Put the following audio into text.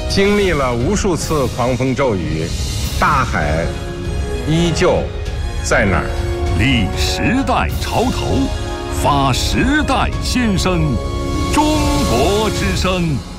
经历了无数次狂风骤雨，大海依旧在那儿。 立时代潮头，发时代先声，中国之声。